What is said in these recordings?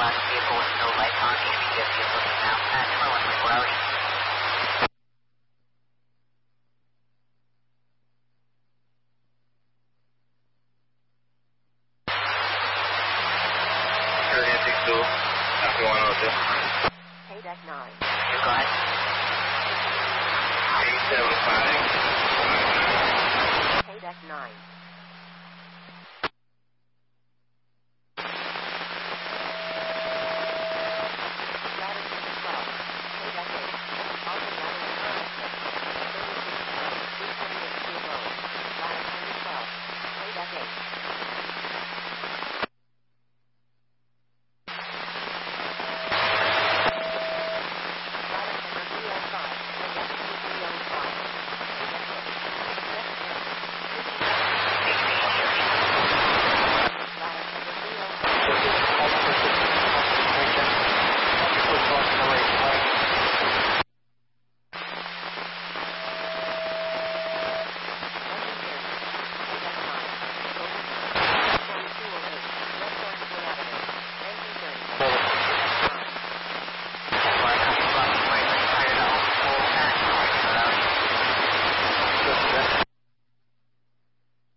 black vehicle with no lights on, ECS vehicle now at 2124 hours. Hey, deck 9. You go ahead. 875. Hey, deck 9.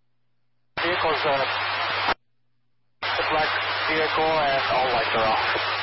Vehicle's the black vehicle and all lights are off.